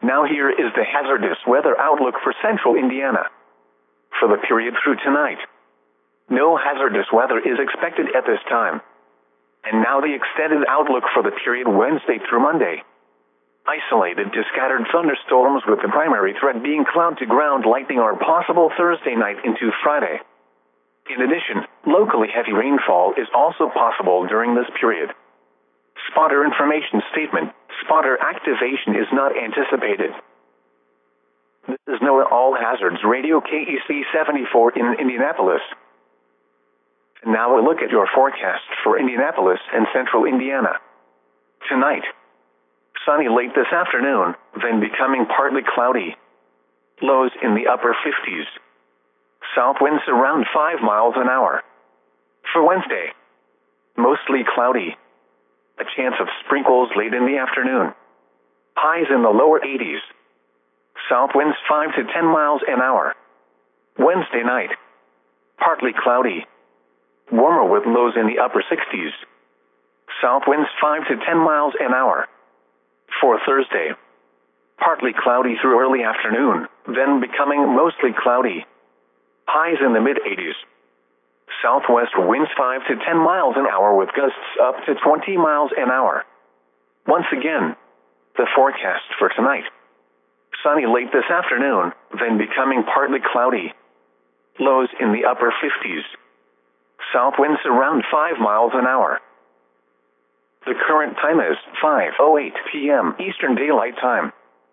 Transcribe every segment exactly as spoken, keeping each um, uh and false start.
Now here is the hazardous weather outlook for central Indiana. For the period through tonight, no hazardous weather is expected at this time. And now the extended outlook for the period Wednesday through Monday. Isolated to scattered thunderstorms with the primary threat being cloud to ground lightning are possible Thursday night into Friday. In addition, locally heavy rainfall is also possible during this period. Spotter information statement: spotter activation is not anticipated. This is NOAA All Hazards Radio K E C seventy-four in Indianapolis. And now we'll look at your forecast for Indianapolis and central Indiana. Tonight, sunny late this afternoon, then becoming partly cloudy. Lows in the upper fifties. South winds around five miles an hour. For Wednesday, mostly cloudy. A chance of sprinkles late in the afternoon. Highs in the lower eighties. South winds five to ten miles an hour. Wednesday night, partly cloudy. Warmer with lows in the upper sixties. South winds five to ten miles an hour. For Thursday, partly cloudy through early afternoon, then becoming mostly cloudy. Highs in the mid eighties. Southwest winds five to ten miles an hour with gusts up to twenty miles an hour. Once again, the forecast for tonight. Sunny late this afternoon, then becoming partly cloudy. Lows in the upper fifties. South winds around five miles an hour. The current time is five oh eight p m Eastern Daylight Time.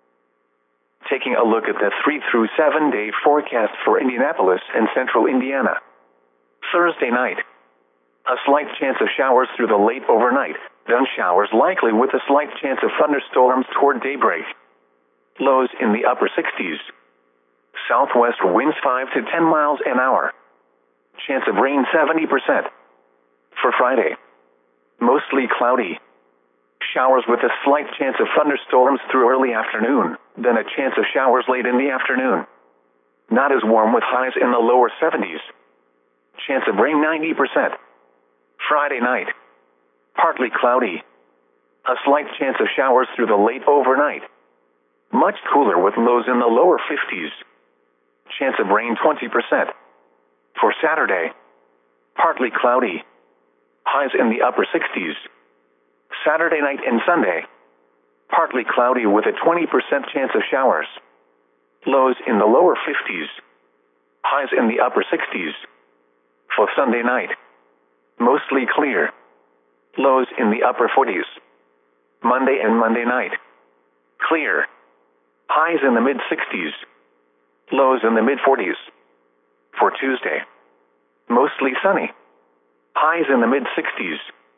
Taking a look at the three through seven day forecast for Indianapolis and central Indiana. Thursday night, a slight chance of showers through the late overnight, then showers likely with a slight chance of thunderstorms toward daybreak. Lows in the upper sixties. Southwest winds five to ten miles an hour. Chance of rain seventy percent. For Friday, mostly cloudy. Showers with a slight chance of thunderstorms through early afternoon, then a chance of showers late in the afternoon. Not as warm with highs in the lower seventies. Chance of rain ninety percent. Friday night, partly cloudy. A slight chance of showers through the late overnight. Much cooler with lows in the lower fifties. Chance of rain twenty percent. For Saturday, partly cloudy. Highs in the upper sixties. Saturday night and Sunday, partly cloudy with a twenty percent chance of showers. Lows in the lower fifties. Highs in the upper sixties. For Sunday night, mostly clear. Lows in the upper forties. Monday and Monday night, clear. Highs in the mid sixties. Lows in the mid forties. For Tuesday, mostly sunny. Highs in the mid sixties.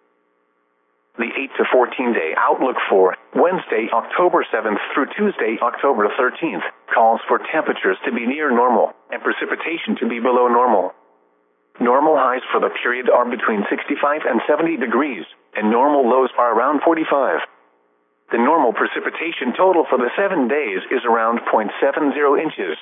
The eight to fourteen day outlook for Wednesday, October seventh through Tuesday, October thirteenth, calls for temperatures to be near normal and precipitation to be below normal. Normal highs for the period are between sixty-five and seventy degrees, and normal lows are around forty-five. The normal precipitation total for the seven days is around zero point seven zero inches.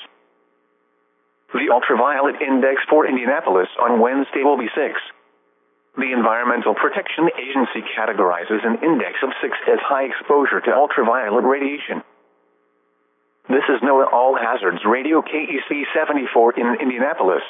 The ultraviolet index for Indianapolis on Wednesday will be six. The Environmental Protection Agency categorizes an index of six as high exposure to ultraviolet radiation. This is NOAA All Hazards Radio K E C seventy-four in Indianapolis.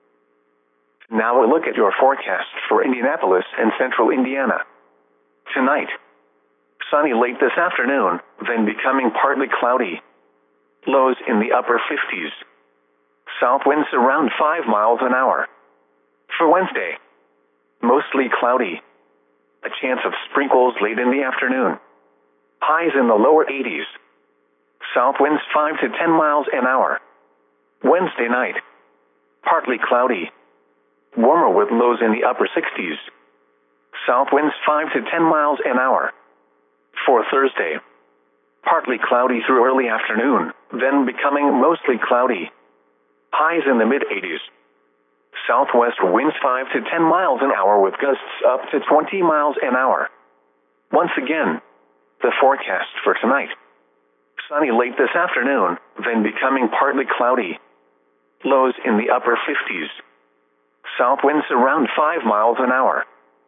Now a look at your forecast for Indianapolis and central Indiana. Tonight, sunny late this afternoon, then becoming partly cloudy. Lows in the upper fifties. South winds around five miles an hour. For Wednesday, mostly cloudy. A chance of sprinkles late in the afternoon. Highs in the lower eighties. South winds five to ten miles an hour. Wednesday night, partly cloudy. Warmer with lows in the upper sixties. South winds five to ten miles an hour. For Thursday, partly cloudy through early afternoon, then becoming mostly cloudy. Highs in the mid eighties. Southwest winds five to ten miles an hour with gusts up to twenty miles an hour. Once again, the forecast for tonight. Sunny late this afternoon, then becoming partly cloudy. Lows in the upper fifties. South winds around five miles an hour.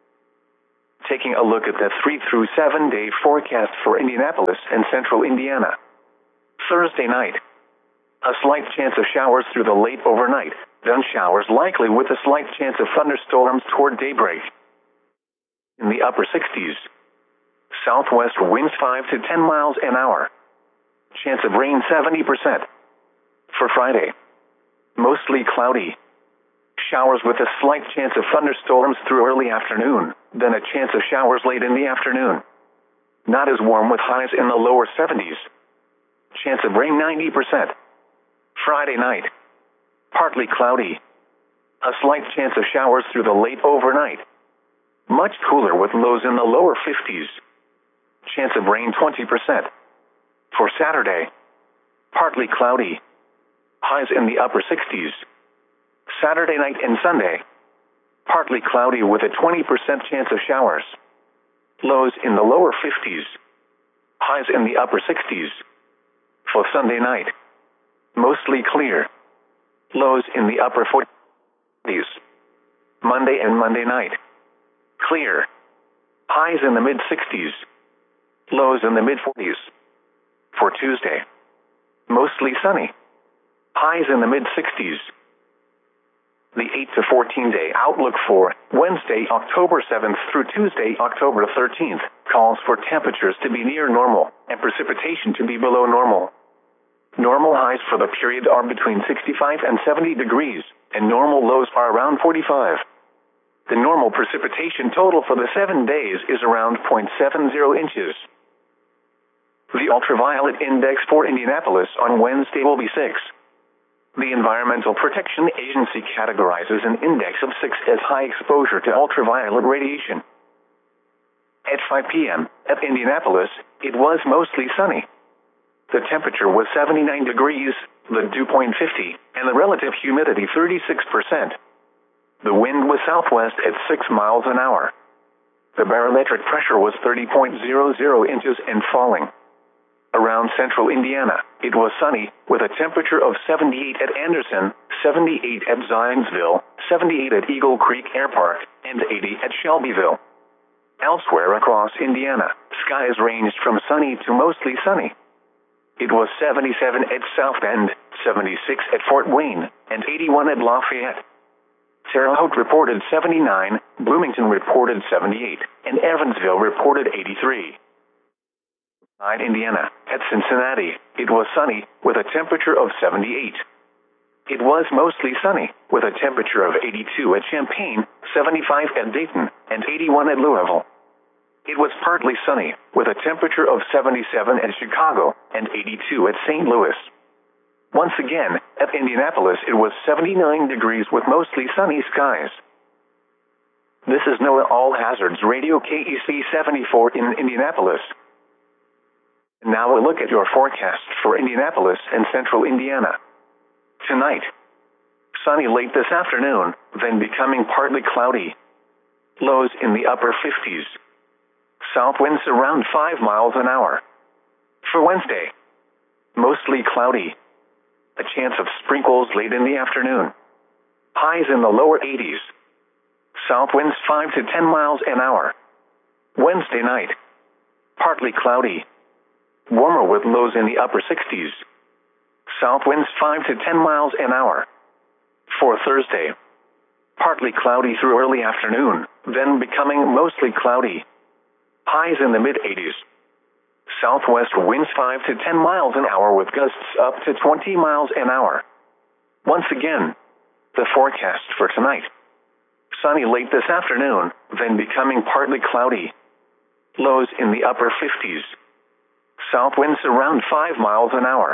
Taking a look at the three through seven day forecast for Indianapolis and central Indiana. Thursday night. A slight chance of showers through the late overnight, then showers likely with a slight chance of thunderstorms toward daybreak. In the upper sixties. Southwest winds five to ten miles an hour. Chance of rain seventy percent. For Friday. Mostly cloudy. Showers with a slight chance of thunderstorms through early afternoon, then a chance of showers late in the afternoon. Not as warm with highs in the lower seventies. Chance of rain ninety percent. Friday night. Partly cloudy. A slight chance of showers through the late overnight. Much cooler with lows in the lower fifties. Chance of rain twenty percent. For Saturday. Partly cloudy. Highs in the upper sixties. Saturday night and Sunday. Partly cloudy with a twenty percent chance of showers. Lows in the lower fifties. Highs in the upper sixties. For Sunday night. Mostly clear. Lows in the upper forties. Monday and Monday night. Clear. Highs in the mid-sixties. Lows in the mid-forties. For Tuesday. Mostly sunny. Highs in the mid-sixties. The eight to fourteen day outlook for Wednesday, October seventh through Tuesday, October thirteenth, calls for temperatures to be near normal and precipitation to be below normal. Normal highs for the period are between sixty-five and seventy degrees, and normal lows are around forty-five. The normal precipitation total for the seven days is around zero point seven zero inches. The ultraviolet index for Indianapolis on Wednesday will be six. The Environmental Protection Agency categorizes an index of six as high exposure to ultraviolet radiation. At five p m at Indianapolis, it was mostly sunny. The temperature was seventy-nine degrees, the dew point fifty, and the relative humidity thirty-six percent. The wind was southwest at six miles an hour. The barometric pressure was thirty point zero zero inches and falling. Around central Indiana, it was sunny, with a temperature of seventy-eight at Anderson, seventy-eight at Zionsville, seventy-eight at Eagle Creek Air Park, and eighty at Shelbyville. Elsewhere across Indiana, skies ranged from sunny to mostly sunny. It was seventy-seven at South Bend, seventy-six at Fort Wayne, and eighty-one at Lafayette. Terre Haute reported seventy-nine, Bloomington reported seventy-eight, and Evansville reported eighty-three. In Indiana, at Cincinnati, it was sunny, with a temperature of seventy-eight. It was mostly sunny, with a temperature of eighty-two at Champaign, seventy-five at Dayton, and eighty-one at Louisville. It was partly sunny, with a temperature of seventy-seven at Chicago, and eighty-two at Saint Louis. Once again, at Indianapolis it was seventy-nine degrees with mostly sunny skies. This is NOAA All Hazards Radio K E C seventy-four in Indianapolis. Now a look at your forecast for Indianapolis and central Indiana. Tonight. Sunny late this afternoon, then becoming partly cloudy. Lows in the upper fifties. South winds around five miles an hour. For Wednesday. Mostly cloudy. A chance of sprinkles late in the afternoon. Highs in the lower eighties. South winds five to ten miles an hour. Wednesday night. Partly cloudy. Warmer with lows in the upper sixties. South winds five to ten miles an hour. For Thursday. Partly cloudy through early afternoon, then becoming mostly cloudy. Highs in the mid-eighties. Southwest winds five to ten miles an hour with gusts up to twenty miles an hour. Once again, the forecast for tonight. Sunny late this afternoon, then becoming partly cloudy. Lows in the upper fifties. South winds around five miles an hour.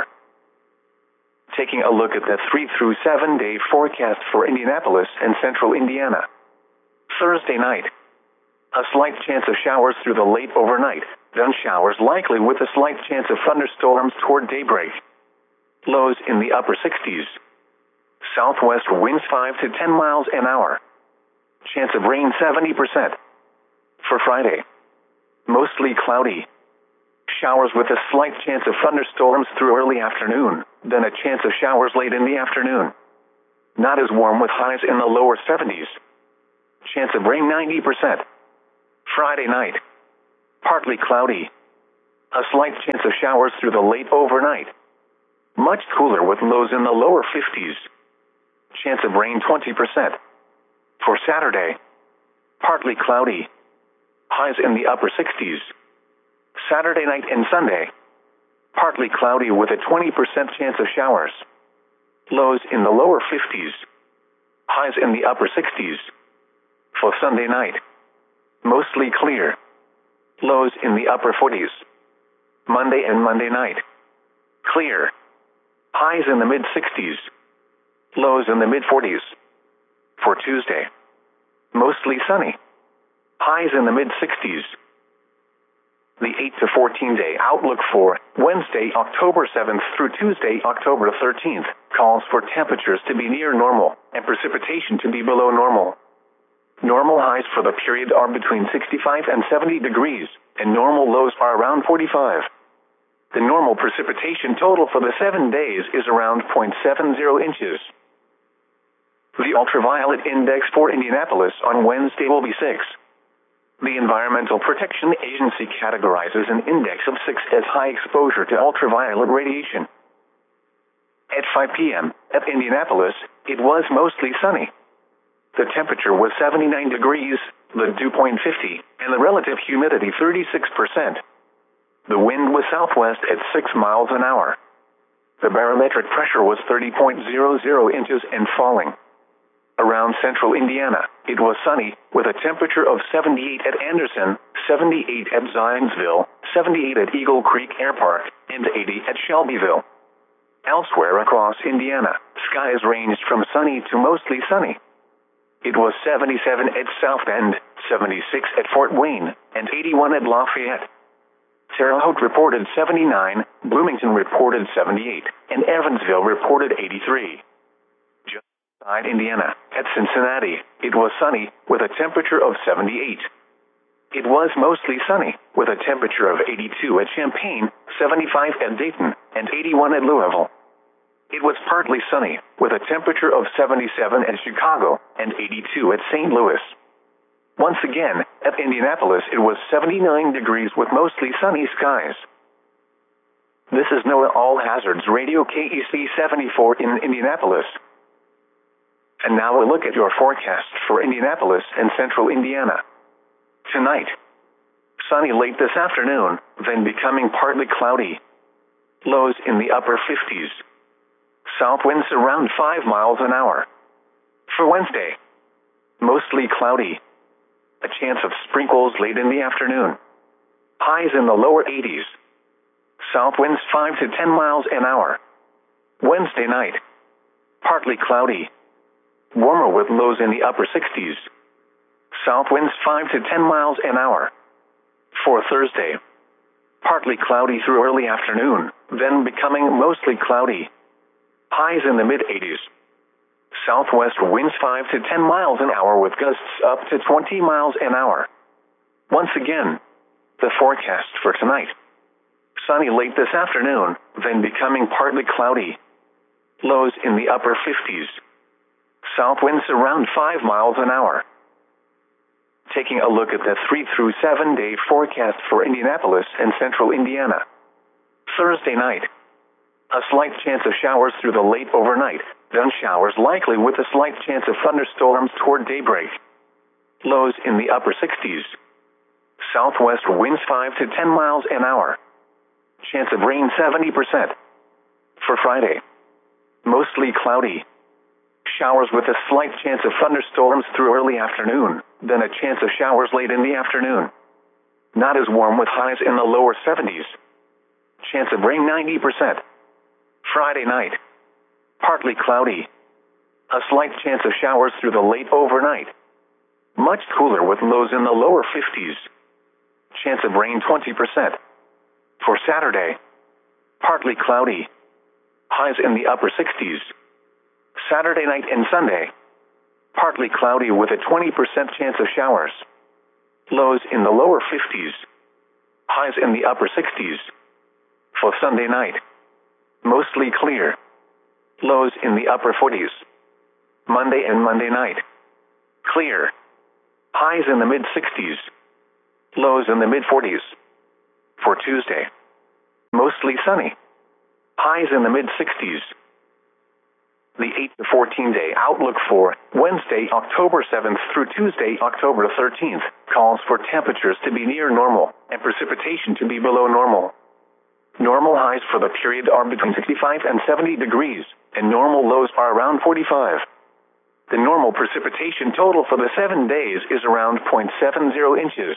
Taking a look at the three through seven day forecast for Indianapolis and central Indiana. Thursday night. A slight chance of showers through the late overnight, then showers likely with a slight chance of thunderstorms toward daybreak. Lows in the upper sixties. Southwest winds five to ten miles an hour. Chance of rain seventy percent. For Friday. Mostly cloudy. Showers with a slight chance of thunderstorms through early afternoon, then a chance of showers late in the afternoon. Not as warm with highs in the lower seventies. Chance of rain ninety percent. Friday night. Partly cloudy. A slight chance of showers through the late overnight. much cooler with lows in the lower fifties. Chance of rain twenty percent. For Saturday, partly cloudy. Highs in the upper sixties. Saturday night and Sunday, partly cloudy with a twenty percent chance of showers. Lows in the lower fifties. Highs in the upper sixties. For Sunday night, mostly clear. Lows in the upper forties. Monday and Monday night, clear. Highs in the mid sixties. Lows in the mid forties. For Tuesday, mostly sunny. Highs in the mid sixties. The eight to fourteen day outlook for Wednesday, October seventh through Tuesday, October thirteenth, calls for temperatures to be near normal and precipitation to be below normal. Normal highs for the period are between sixty-five and seventy degrees, and normal lows are around forty-five. The normal precipitation total for the seven days is around zero point seven zero inches. The ultraviolet index for Indianapolis on Wednesday will be six. The Environmental Protection Agency categorizes an index of six as high exposure to ultraviolet radiation. At five p.m. at Indianapolis, it was mostly sunny. The temperature was seventy-nine degrees, the dew point fifty, and the relative humidity thirty-six percent. The wind was southwest at six miles an hour. The barometric pressure was thirty point zero zero inches and falling. Around central Indiana, it was sunny, with a temperature of seventy-eight at Anderson, seventy-eight at Zionsville, seventy-eight at Eagle Creek Air Park, and eighty at Shelbyville. Elsewhere across Indiana, skies ranged from sunny to mostly sunny. It was seventy-seven at South Bend, seventy-six at Fort Wayne, and eighty-one at Lafayette. Terre Haute reported seventy-nine, Bloomington reported seventy-eight, and Evansville reported eighty-three. Just outside Indiana, at Cincinnati, it was sunny, with a temperature of seventy-eight. It was mostly sunny, with a temperature of eighty-two at Champaign, seventy-five at Dayton, and eighty-one at Louisville. It was partly sunny, with a temperature of seventy-seven at Chicago, and eighty-two at Saint Louis. Once again, at Indianapolis it was seventy-nine degrees with mostly sunny skies. This is NOAA All Hazards Radio K E C seventy-four in Indianapolis. And now a look at your forecast for Indianapolis and central Indiana. Tonight, sunny late this afternoon, then becoming partly cloudy. Lows in the upper fifties. South winds around five miles an hour. For Wednesday, mostly cloudy. A chance of sprinkles late in the afternoon. Highs in the lower eighties. South winds five to ten miles an hour. Wednesday night, partly cloudy. Warmer with lows in the upper sixties. South winds five to ten miles an hour. For Thursday, partly cloudy through early afternoon, then becoming mostly cloudy. Highs in the mid eighties. Southwest winds five to ten miles an hour with gusts up to twenty miles an hour. Once again, the forecast for tonight. Sunny late this afternoon, then becoming partly cloudy. Lows in the upper fifties. South winds around five miles an hour. Taking a look at the three through seven day forecast for Indianapolis and central Indiana. Thursday night, a slight chance of showers through the late overnight, then showers likely with a slight chance of thunderstorms toward daybreak. Lows in the upper sixties. Southwest winds five to ten miles an hour. Chance of rain seventy percent. For Friday, mostly cloudy. Showers with a slight chance of thunderstorms through early afternoon, then a chance of showers late in the afternoon. Not as warm with highs in the lower seventies. Chance of rain ninety percent. Friday night, partly cloudy. A slight chance of showers through the late overnight. Much cooler with lows in the lower fifties. Chance of rain twenty percent. For Saturday, partly cloudy. Highs in the upper sixties. Saturday night and Sunday, partly cloudy with a twenty percent chance of showers. Lows in the lower fifties. Highs in the upper sixties. For Sunday night, mostly clear. Lows in the upper forties. Monday and Monday night, clear. Highs in the mid sixties. Lows in the mid forties. For Tuesday, mostly sunny. Highs in the mid sixties. The eight to fourteen day outlook for Wednesday, October seventh through Tuesday, October thirteenth, calls for temperatures to be near normal and precipitation to be below normal. Normal highs for the period are between sixty-five and seventy degrees, and normal lows are around forty-five. The normal precipitation total for the seven days is around zero point seven zero inches.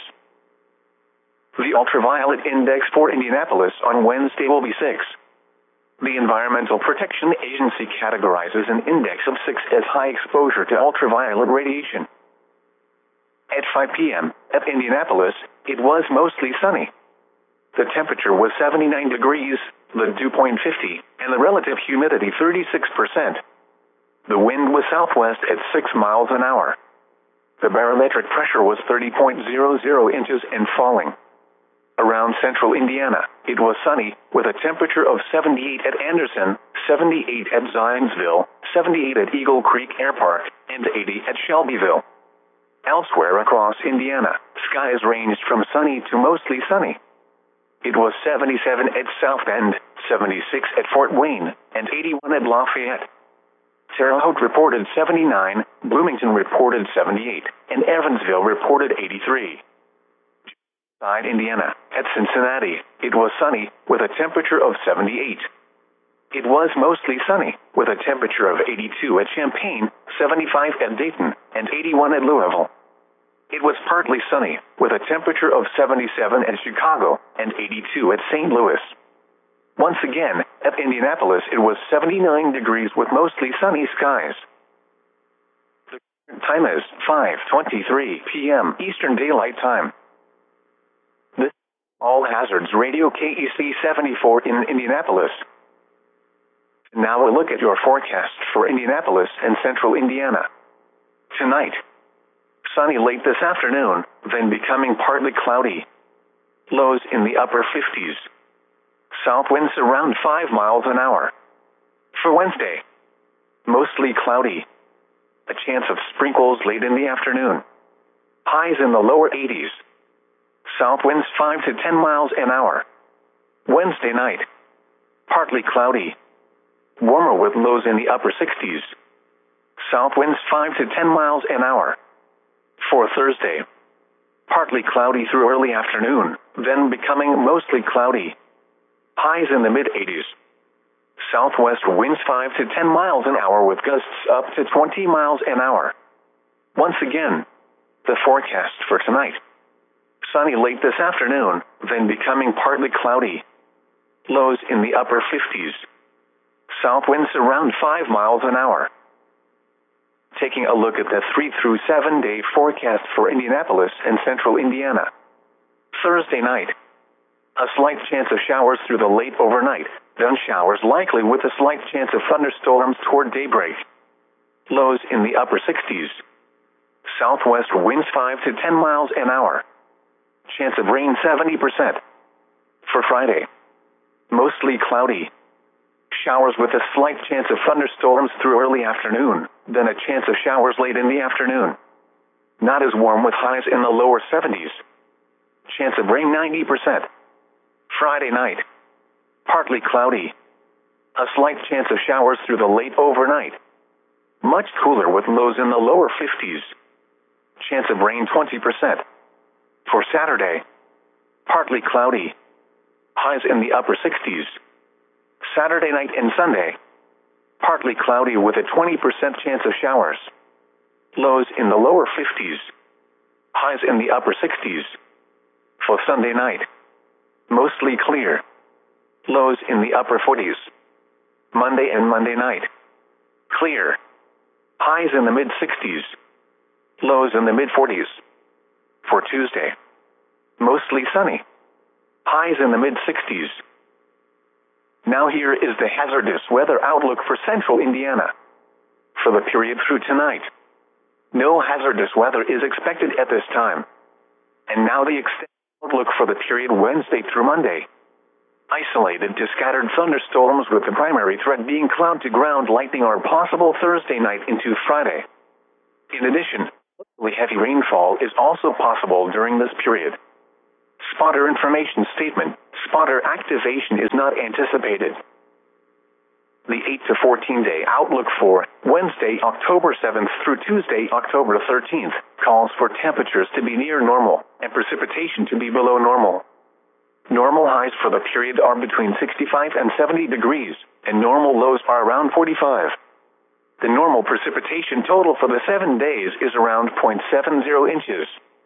The ultraviolet index for Indianapolis on Wednesday will be six. The Environmental Protection Agency categorizes an index of six as high exposure to ultraviolet radiation. At five p m at Indianapolis, it was mostly sunny. The temperature was seventy-nine degrees, the dew point fifty, and the relative humidity thirty-six percent. The wind was southwest at six miles an hour. The barometric pressure was thirty point zero zero inches and falling. Around central Indiana, it was sunny, with a temperature of seventy-eight at Anderson, seventy-eight at Zionsville, seventy-eight at Eagle Creek Air Park, and eighty at Shelbyville. Elsewhere across Indiana, skies ranged from sunny to mostly sunny. It was seventy-seven at South Bend, seventy-six at Fort Wayne, and eighty-one at Lafayette. Terre Haute reported seventy-nine, Bloomington reported seventy-eight, and Evansville reported eighty-three. Inside Indiana, at Cincinnati, it was sunny, with a temperature of seventy-eight. It was mostly sunny, with a temperature of eighty-two at Champaign, seventy-five at Dayton, and eighty-one at Louisville. It was partly sunny, with a temperature of seventy-seven at Chicago, and eighty-two at Saint Louis. Once again, at Indianapolis it was seventy-nine degrees with mostly sunny skies. The time is five twenty-three p m Eastern Daylight Time. This is All Hazards Radio K E C seventy-four in Indianapolis. Now a look at your forecast for Indianapolis and central Indiana. Tonight, sunny late this afternoon, then becoming partly cloudy. Lows in the upper fifties. South winds around five miles an hour. For Wednesday, mostly cloudy. A chance of sprinkles late in the afternoon. Highs in the lower eighties. South winds five to ten miles an hour. Wednesday night, partly cloudy. Warmer with lows in the upper sixties. South winds five to ten miles an hour. For Thursday, partly cloudy through early afternoon, then becoming mostly cloudy. Highs in the mid eighties. Southwest winds five to ten miles an hour with gusts up to twenty miles an hour. Once again, the forecast for tonight. Sunny late this afternoon, then becoming partly cloudy. Lows in the upper fifties. South winds around five miles an hour. Taking a look at the three through seven day forecast for Indianapolis and central Indiana. Thursday night, a slight chance of showers through the late overnight, then showers likely with a slight chance of thunderstorms toward daybreak. Lows in the upper sixties. Southwest winds five to ten miles an hour. Chance of rain seventy percent. For Friday, mostly cloudy. Showers with a slight chance of thunderstorms through early afternoon, then a chance of showers late in the afternoon. Not as warm with highs in the lower seventies. Chance of rain ninety percent. Friday night, partly cloudy. A slight chance of showers through the late overnight. Much cooler with lows in the lower fifties. Chance of rain twenty percent. For Saturday, partly cloudy. Highs in the upper sixties. Saturday night and Sunday, partly cloudy with a twenty percent chance of showers. Lows in the lower fifties. Highs in the upper sixties. For Sunday night, mostly clear. Lows in the upper forties. Monday and Monday night, clear. Highs in the mid sixties. Lows in the mid forties. For Tuesday, mostly sunny. Highs in the mid sixties. Now here is the hazardous weather outlook for central Indiana. For the period through tonight, no hazardous weather is expected at this time. And now the extended outlook for the period Wednesday through Monday. Isolated to scattered thunderstorms with the primary threat being cloud to ground lightning are possible Thursday night into Friday. In addition, heavy rainfall is also possible during this period. Spotter information statement: spotter activation is not anticipated. The eight to fourteen day outlook for Wednesday, October seventh through Tuesday, October thirteenth, calls for temperatures to be near normal and precipitation to be below normal. Normal highs for the period are between sixty-five and seventy degrees, and normal lows are around forty-five. The normal precipitation total for the seven days is around zero point seven zero inches.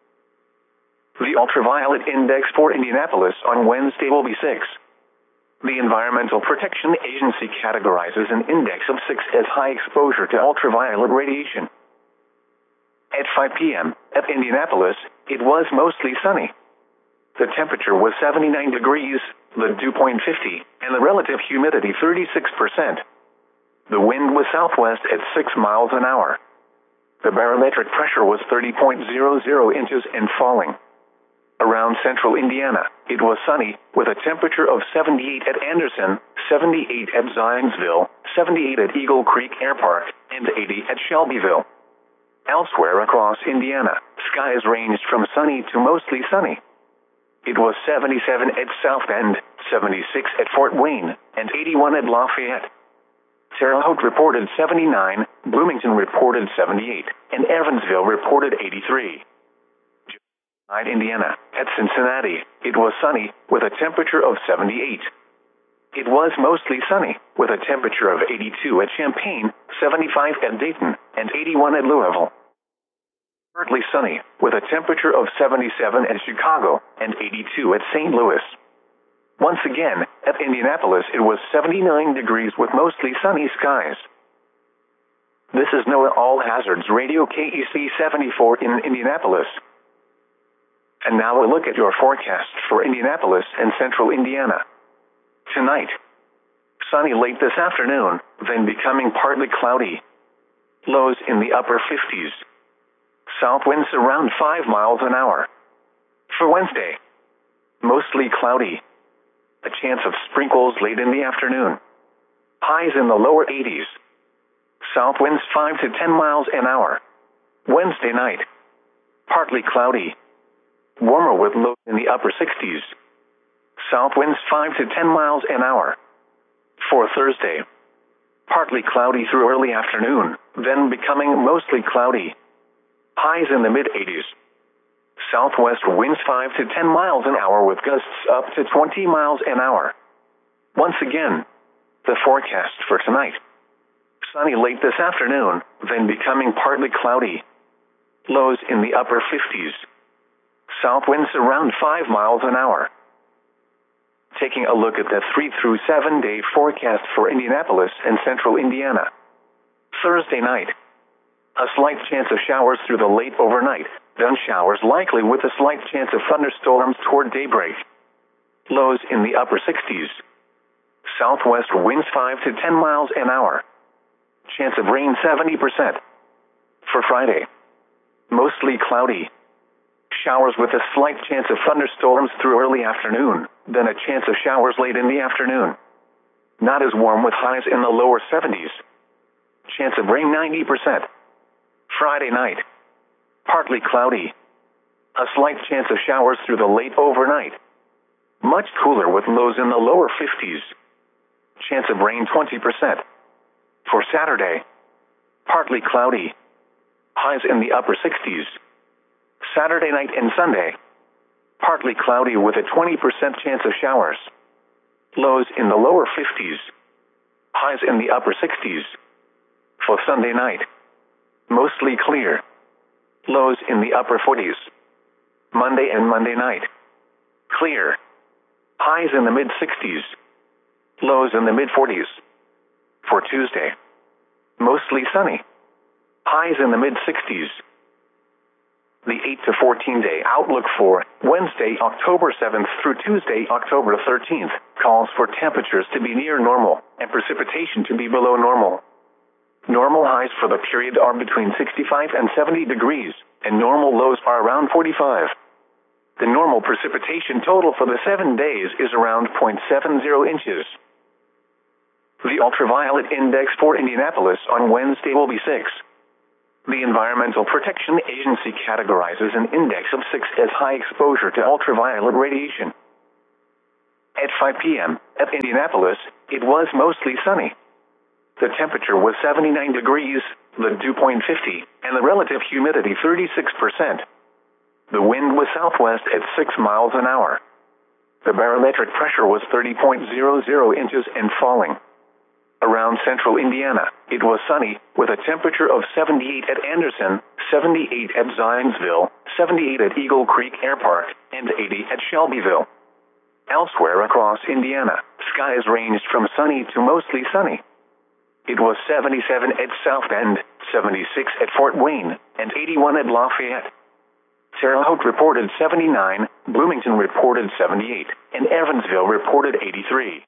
The ultraviolet index for Indianapolis on Wednesday will be six. The Environmental Protection Agency categorizes an index of six as high exposure to ultraviolet radiation. At five p m at Indianapolis, it was mostly sunny. The temperature was seventy-nine degrees, the dew point fifty, and the relative humidity thirty-six percent. The wind was southwest at six miles an hour. The barometric pressure was thirty point zero zero inches and falling. Around central Indiana, it was sunny, with a temperature of seventy-eight at Anderson, seventy-eight at Zionsville, seventy-eight at Eagle Creek Air Park, and eighty at Shelbyville. Elsewhere across Indiana, skies ranged from sunny to mostly sunny. It was seventy-seven at South Bend, seventy-six at Fort Wayne, and eighty-one at Lafayette. Terre Haute reported seventy-nine, Bloomington reported seventy-eight, and Evansville reported eighty-three. At Indiana, at Cincinnati, it was sunny, with a temperature of seventy-eight. It was mostly sunny, with a temperature of eighty-two at Champaign, seventy-five at Dayton, and eighty-one at Louisville. Partly sunny, with a temperature of seventy-seven at Chicago, and eighty-two at Saint Louis. Once again, at Indianapolis it was seventy-nine degrees with mostly sunny skies. This is NOAA All Hazards Radio K E C seventy-four in Indianapolis. And now a look at your forecast for Indianapolis and central Indiana. Tonight, sunny late this afternoon, then becoming partly cloudy. Lows in the upper fifties. South winds around five miles an hour. For Wednesday, mostly cloudy. A chance of sprinkles late in the afternoon. Highs in the lower eighties. South winds five to ten miles an hour. Wednesday night, partly cloudy. Warmer with lows in the upper sixties. South winds five to ten miles an hour. For Thursday, partly cloudy through early afternoon, then becoming mostly cloudy. Highs in the mid eighties. Southwest winds five to ten miles an hour with gusts up to twenty miles an hour. Once again, the forecast for tonight. Sunny late this afternoon, then becoming partly cloudy. Lows in the upper fifties. South winds around five miles an hour. Taking a look at the three through seven day forecast for Indianapolis and central Indiana. Thursday night, a slight chance of showers through the late overnight, then showers likely with a slight chance of thunderstorms toward daybreak. Lows in the upper sixties. Southwest winds five to ten miles an hour. Chance of rain seventy percent. For Friday, mostly cloudy. Showers with a slight chance of thunderstorms through early afternoon, then a chance of showers late in the afternoon. Not as warm with highs in the lower seventies. Chance of rain ninety percent. Friday night, partly cloudy. A slight chance of showers through the late overnight. Much cooler with lows in the lower fifties. Chance of rain twenty percent. For Saturday, partly cloudy. Highs in the upper sixties. Saturday night and Sunday, partly cloudy with a twenty percent chance of showers. Lows in the lower fifties. Highs in the upper sixties. For Sunday night, mostly clear. Lows in the upper forties. Monday and Monday night, clear. Highs in the mid sixties. Lows in the mid forties. For Tuesday, mostly sunny. Highs in the mid sixties. The eight to fourteen day outlook for Wednesday, October seventh through Tuesday, October thirteenth, calls for temperatures to be near normal and precipitation to be below normal. Normal highs for the period are between sixty-five and seventy degrees, and normal lows are around forty-five. The normal precipitation total for the seven days is around zero point seven zero inches. The ultraviolet index for Indianapolis on Wednesday will be six. The Environmental Protection Agency categorizes an index of six as high exposure to ultraviolet radiation. At five p m at Indianapolis, it was mostly sunny. The temperature was seventy-nine degrees, the dew point fifty, and the relative humidity thirty-six percent. The wind was southwest at six miles an hour. The barometric pressure was thirty point zero zero inches and falling. Around central Indiana, it was sunny, with a temperature of seventy-eight at Anderson, seventy-eight at Zionsville, seventy-eight at Eagle Creek Air Park, and eighty at Shelbyville. Elsewhere across Indiana, skies ranged from sunny to mostly sunny. It was seventy-seven at South Bend, seventy-six at Fort Wayne, and eighty-one at Lafayette. Terre Haute reported seventy-nine, Bloomington reported seventy-eight, and Evansville reported eighty-three.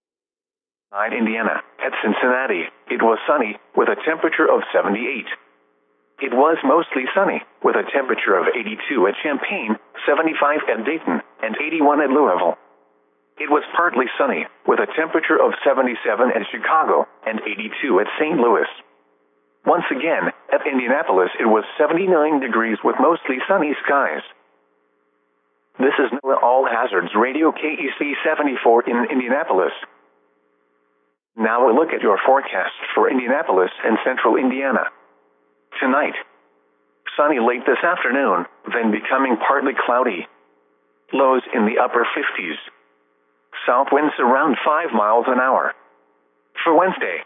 In Indiana, at Cincinnati, it was sunny, with a temperature of seventy-eight. It was mostly sunny, with a temperature of eighty-two at Champaign, seventy-five at Dayton, and eighty-one at Louisville. It was partly sunny, with a temperature of seventy-seven at Chicago, and eighty-two at Saint Louis. Once again, at Indianapolis it was seventy-nine degrees with mostly sunny skies. This is NOAA All Hazards Radio K E C seventy-four in Indianapolis. Now a look at your forecast for Indianapolis and central Indiana. Tonight, sunny late this afternoon, then becoming partly cloudy. Lows in the upper fifties. South winds around five miles an hour. For Wednesday,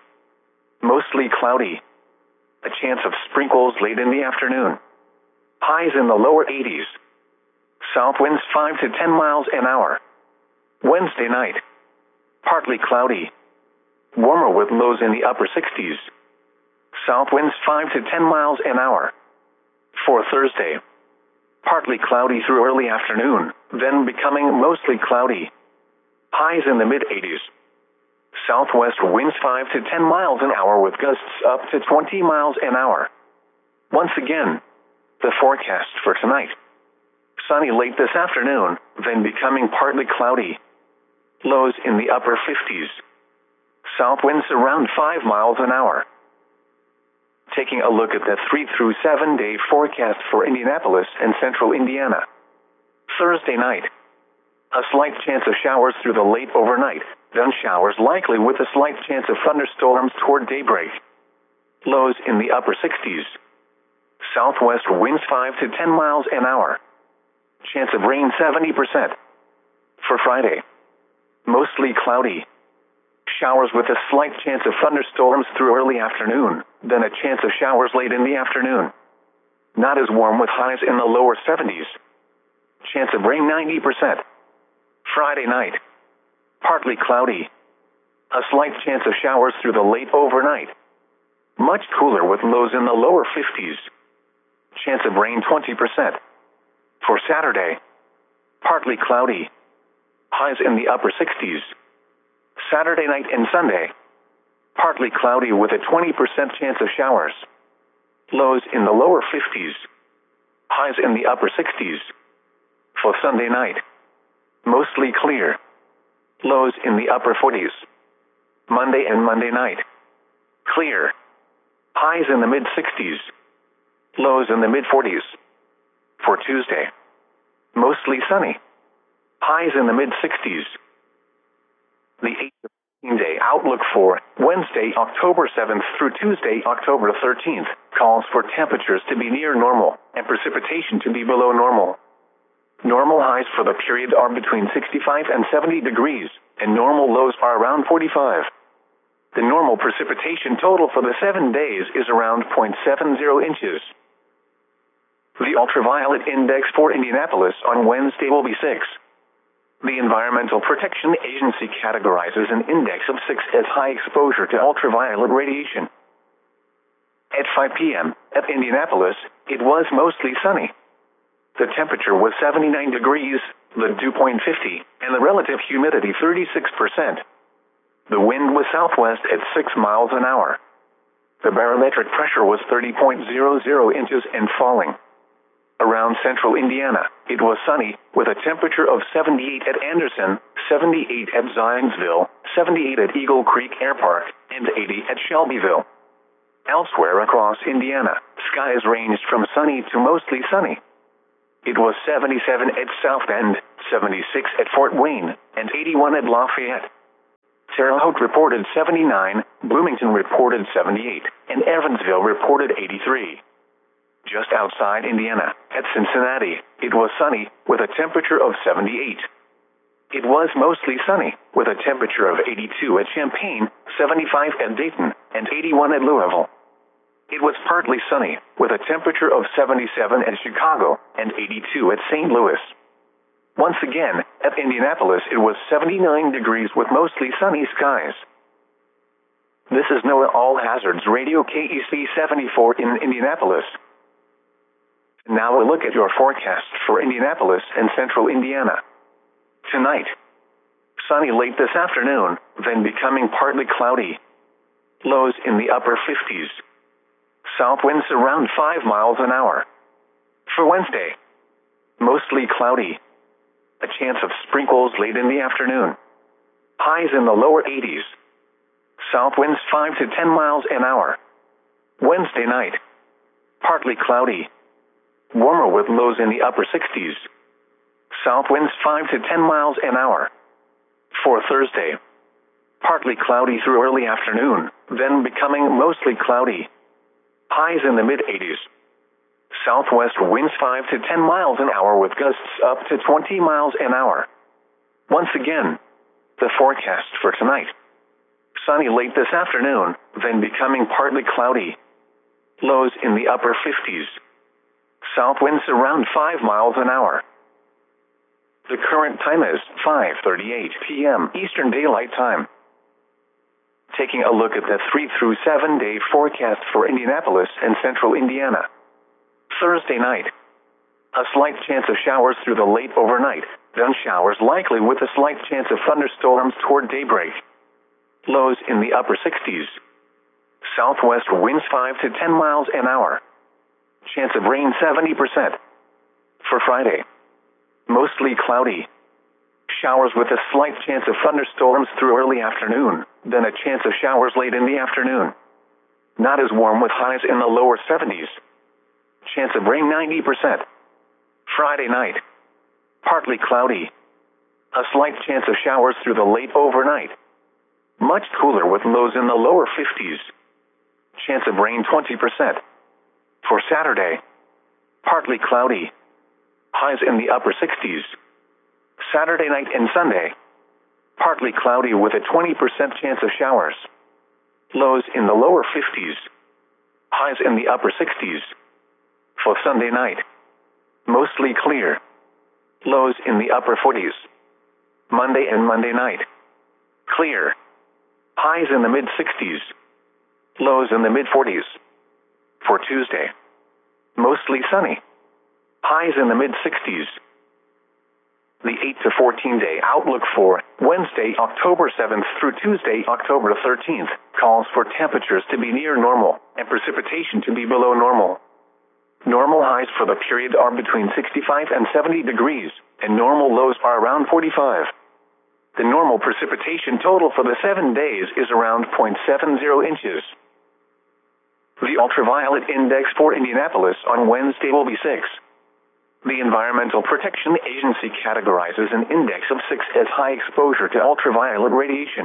mostly cloudy. A chance of sprinkles late in the afternoon. Highs in the lower eighties. South winds five to ten miles an hour. Wednesday night, partly cloudy. Warmer with lows in the upper sixties. South winds five to ten miles an hour. For Thursday, partly cloudy through early afternoon, then becoming mostly cloudy. Highs in the mid-eighties. Southwest winds five to ten miles an hour with gusts up to twenty miles an hour. Once again, the forecast for tonight. Sunny late this afternoon, then becoming partly cloudy. Lows in the upper fifties. South winds around five miles an hour. Taking a look at the three through seven day forecast for Indianapolis and central Indiana. Thursday night, a slight chance of showers through the late overnight, then showers likely with a slight chance of thunderstorms toward daybreak. Lows in the upper sixties. Southwest winds five to ten miles an hour. Chance of rain seventy percent. For Friday, mostly cloudy. Showers with a slight chance of thunderstorms through early afternoon, then a chance of showers late in the afternoon. Not as warm with highs in the lower seventies. Chance of rain ninety percent. Friday night, partly cloudy. A slight chance of showers through the late overnight. Much cooler with lows in the lower fifties. Chance of rain twenty percent. For Saturday, partly cloudy. Highs in the upper sixties. Saturday night and Sunday, partly cloudy with a twenty percent chance of showers. Lows in the lower fifties. Highs in the upper sixties. For Sunday night, mostly clear. Lows in the upper forties. Monday and Monday night, clear. Highs in the mid-sixties. Lows in the mid-forties. For Tuesday, mostly sunny. Highs in the mid-sixties. The eight to fifteen day outlook for Wednesday, October seventh through Tuesday, October thirteenth, calls for temperatures to be near normal and precipitation to be below normal. Normal highs for the period are between sixty-five and seventy degrees, and normal lows are around forty-five. The normal precipitation total for the seven days is around zero point seven zero inches. The ultraviolet index for Indianapolis on Wednesday will be six. The Environmental Protection Agency categorizes an index of six as high exposure to ultraviolet radiation. At five p m at Indianapolis, it was mostly sunny. The temperature was seventy-nine degrees, the dew point fifty, and the relative humidity thirty-six percent. The wind was southwest at six miles an hour. The barometric pressure was thirty point zero zero inches and falling. Around central Indiana, it was sunny, with a temperature of seventy-eight at Anderson, seventy-eight at Zionsville, seventy-eight at Eagle Creek Air Park, and eighty at Shelbyville. Elsewhere across Indiana, skies ranged from sunny to mostly sunny. It was seventy-seven at South Bend, seventy-six at Fort Wayne, and eighty-one at Lafayette. Terre Haute reported seventy-nine, Bloomington reported seventy-eight, and Evansville reported eighty-three. Just outside Indiana, at Cincinnati, it was sunny, with a temperature of seventy-eight. It was mostly sunny, with a temperature of eighty-two at Champaign, seventy-five at Dayton, and eighty-one at Louisville. It was partly sunny, with a temperature of seventy-seven at Chicago, and eighty-two at Saint Louis. Once again, at Indianapolis it was seventy-nine degrees with mostly sunny skies. This is NOAA All Hazards Radio K E C seventy-four in Indianapolis. Now a look at your forecast for Indianapolis and central Indiana. Tonight, sunny late this afternoon, then becoming partly cloudy. Lows in the upper fifties. South winds around five miles an hour. For Wednesday, mostly cloudy. A chance of sprinkles late in the afternoon. Highs in the lower eighties. South winds five to ten miles an hour. Wednesday night, partly cloudy. Warmer with lows in the upper sixties. South winds five to ten miles an hour. For Thursday, partly cloudy through early afternoon, then becoming mostly cloudy. Highs in the mid-eighties. Southwest winds five to ten miles an hour with gusts up to twenty miles an hour. Once again, the forecast for tonight. Sunny late this afternoon, then becoming partly cloudy. Lows in the upper fifties. South winds around five miles an hour. The current time is five thirty-eight p m Eastern Daylight Time. Taking a look at the three through seven day forecast for Indianapolis and central Indiana. Thursday night, a slight chance of showers through the late overnight, then showers likely with a slight chance of thunderstorms toward daybreak. Lows in the upper sixties. Southwest winds five to ten miles an hour. Chance of rain seventy percent. For Friday, mostly cloudy. Showers with a slight chance of thunderstorms through early afternoon, then a chance of showers late in the afternoon. Not as warm with highs in the lower seventies. Chance of rain ninety percent. Friday night, partly cloudy. A slight chance of showers through the late overnight. Much cooler with lows in the lower fifties. Chance of rain twenty percent. For Saturday, partly cloudy. Highs in the upper sixties. Saturday night and Sunday, partly cloudy with a twenty percent chance of showers. Lows in the lower fifties. Highs in the upper sixties. For Sunday night, mostly clear. Lows in the upper forties. Monday and Monday night, clear. Highs in the mid sixties. Lows in the mid forties. For Tuesday, mostly sunny. Highs in the mid sixties. The eight to fourteen day outlook for Wednesday, October seventh through Tuesday, October thirteenth, calls for temperatures to be near normal and precipitation to be below normal. Normal highs for the period are between sixty-five and seventy degrees, and normal lows are around forty-five. The normal precipitation total for the seven days is around zero point seven zero inches. The ultraviolet index for Indianapolis on Wednesday will be six. The Environmental Protection Agency categorizes an index of six as high exposure to ultraviolet radiation.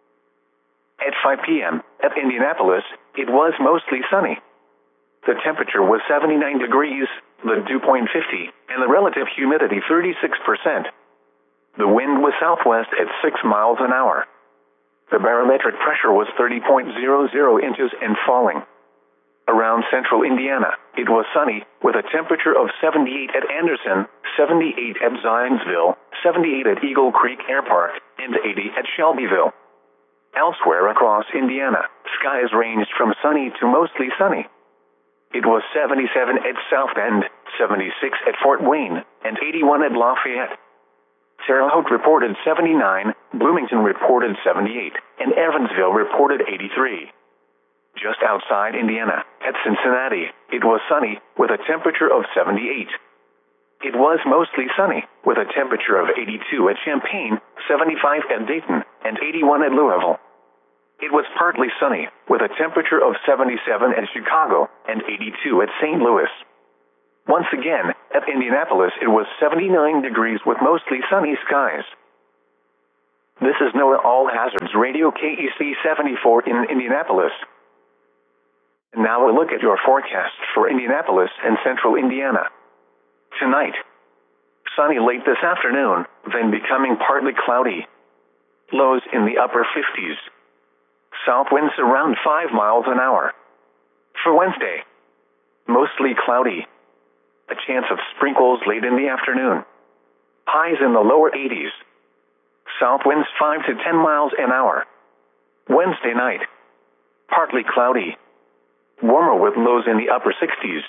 At five p m at Indianapolis, it was mostly sunny. The temperature was seventy-nine degrees, the dew point fifty, and the relative humidity thirty-six percent. The wind was southwest at six miles an hour. The barometric pressure was thirty point zero zero inches and falling. Around central Indiana, it was sunny, with a temperature of seventy-eight at Anderson, seventy-eight at Zionsville, seventy-eight at Eagle Creek Air Park, and eighty at Shelbyville. Elsewhere across Indiana, skies ranged from sunny to mostly sunny. It was seventy-seven at South Bend, seventy-six at Fort Wayne, and eighty-one at Lafayette. Terre Haute reported seventy-nine, Bloomington reported seventy-eight, and Evansville reported eighty-three. Just outside Indiana, at Cincinnati, it was sunny, with a temperature of seventy-eight. It was mostly sunny, with a temperature of eighty-two at Champaign, seventy-five at Dayton, and eighty-one at Louisville. It was partly sunny, with a temperature of seventy-seven at Chicago, and eighty-two at Saint Louis. Once again, at Indianapolis it was seventy-nine degrees with mostly sunny skies. This is NOAA All Hazards Radio K E C seventy-four in Indianapolis. And now a look at your forecast for Indianapolis and central Indiana. Tonight, sunny late this afternoon, then becoming partly cloudy. Lows in the upper fifties. South winds around five miles an hour. For Wednesday, mostly cloudy. A chance of sprinkles late in the afternoon. Highs in the lower eighties. South winds five to ten miles an hour. Wednesday night, partly cloudy. Warmer with lows in the upper sixties.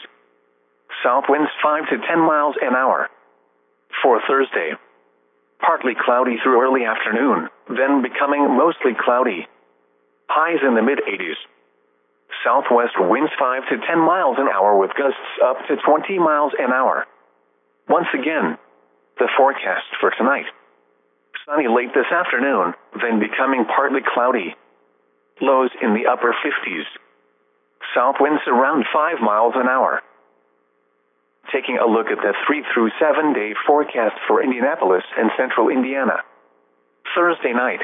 South winds five to ten miles an hour. For Thursday, partly cloudy through early afternoon, then becoming mostly cloudy. Highs in the mid eighties. Southwest winds five to ten miles an hour with gusts up to twenty miles an hour. Once again, the forecast for tonight. Sunny late this afternoon, then becoming partly cloudy. Lows in the upper fifties. South winds around five miles an hour. Taking a look at the three through seven day forecast for Indianapolis and central Indiana. Thursday night,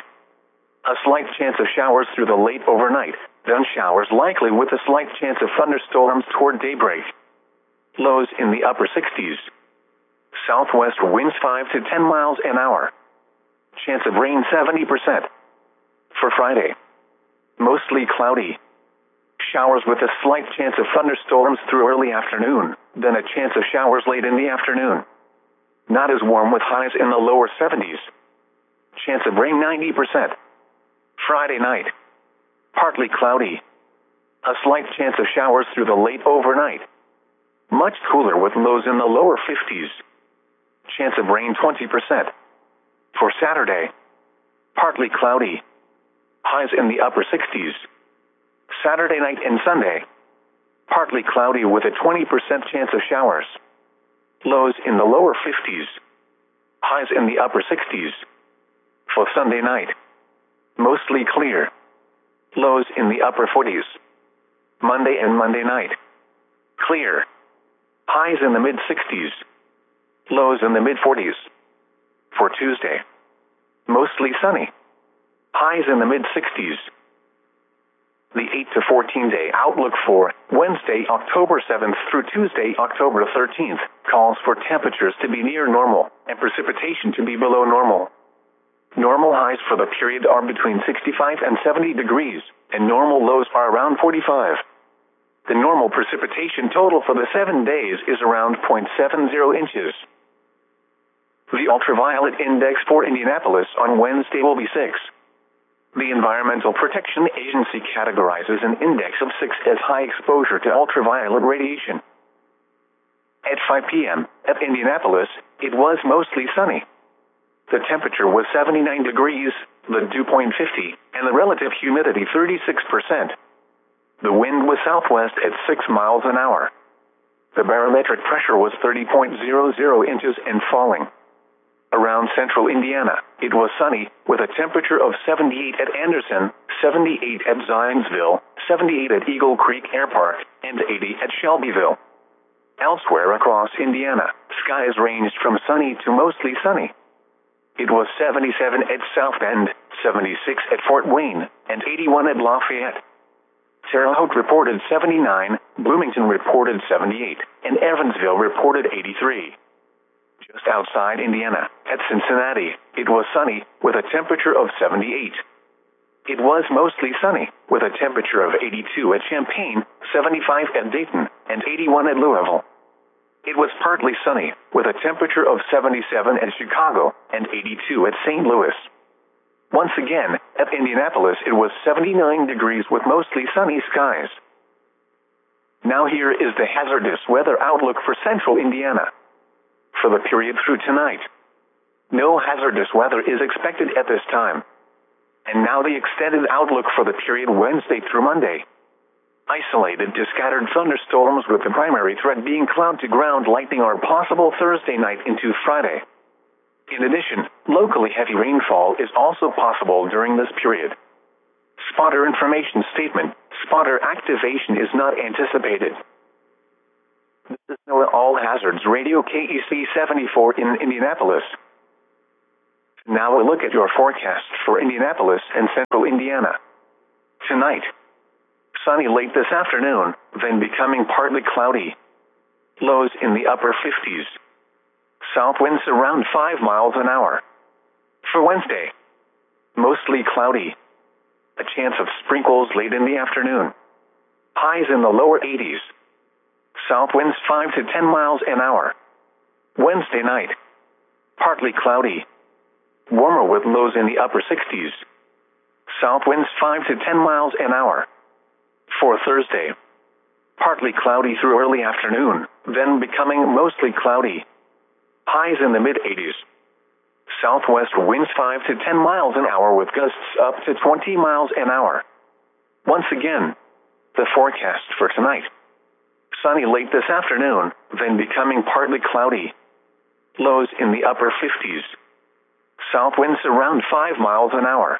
a slight chance of showers through the late overnight, then showers likely with a slight chance of thunderstorms toward daybreak. Lows in the upper sixties. Southwest winds five to ten miles an hour. Chance of rain seventy percent. For Friday, mostly cloudy. Showers with a slight chance of thunderstorms through early afternoon, then a chance of showers late in the afternoon. Not as warm with highs in the lower seventies. Chance of rain ninety percent. Friday night, partly cloudy. A slight chance of showers through the late overnight. Much cooler with lows in the lower fifties. Chance of rain twenty percent. For Saturday, partly cloudy. Highs in the upper sixties. Saturday night and Sunday, partly cloudy with a twenty percent chance of showers. Lows in the lower fifties. Highs in the upper sixties. For Sunday night, mostly clear. Lows in the upper forties. Monday and Monday night, clear. Highs in the mid sixties. Lows in the mid forties. For Tuesday, mostly sunny. Highs in the mid sixties. The eight to fourteen day outlook for Wednesday, October seventh through Tuesday, October thirteenth, calls for temperatures to be near normal and precipitation to be below normal. Normal highs for the period are between sixty-five and seventy degrees, and normal lows are around forty-five. The normal precipitation total for the seven days is around zero point seven zero inches. The ultraviolet index for Indianapolis on Wednesday will be six. The Environmental Protection Agency categorizes an index of six as high exposure to ultraviolet radiation. At five p.m. at Indianapolis, it was mostly sunny. The temperature was seventy-nine degrees, the dew point fifty, and the relative humidity thirty-six percent. The wind was southwest at six miles an hour. The barometric pressure was thirty point zero zero inches and falling. Around central Indiana, it was sunny, with a temperature of seventy-eight at Anderson, seventy-eight at Zionsville, seventy-eight at Eagle Creek Air Park, and eighty at Shelbyville. Elsewhere across Indiana, skies ranged from sunny to mostly sunny. It was seventy-seven at South Bend, seventy-six at Fort Wayne, and eighty-one at Lafayette. Terre Haute reported seventy-nine, Bloomington reported seventy-eight, and Evansville reported eighty-three. Just outside Indiana, at Cincinnati, it was sunny, with a temperature of seventy-eight. It was mostly sunny, with a temperature of eighty-two at Champaign, seventy-five at Dayton, and eighty-one at Louisville. It was partly sunny, with a temperature of seventy-seven at Chicago, and eighty-two at Saint Louis. Once again, at Indianapolis it was seventy-nine degrees with mostly sunny skies. Now here is the hazardous weather outlook for central Indiana. For the period through tonight, no hazardous weather is expected at this time. And now the extended outlook for the period Wednesday through Monday. Isolated to scattered thunderstorms with the primary threat being cloud-to-ground lightning are possible Thursday night into Friday. In addition, locally heavy rainfall is also possible during this period. Spotter information statement: spotter activation is not anticipated. This is NOAA All Hazards Radio K E C seventy-four in Indianapolis. Now a look at your forecast for Indianapolis and central Indiana. Tonight, sunny late this afternoon, then becoming partly cloudy. Lows in the upper fifties. South winds around five miles an hour. For Wednesday, mostly cloudy. A chance of sprinkles late in the afternoon. Highs in the lower eighties. South winds five to ten miles an hour. Wednesday night, partly cloudy. Warmer with lows in the upper sixties. South winds five to ten miles an hour. For Thursday, partly cloudy through early afternoon, then becoming mostly cloudy. Highs in the mid eighties. Southwest winds five to ten miles an hour with gusts up to twenty miles an hour. Once again, the forecast for tonight. Sunny late this afternoon, then becoming partly cloudy. Lows in the upper fifties. South winds around five miles an hour.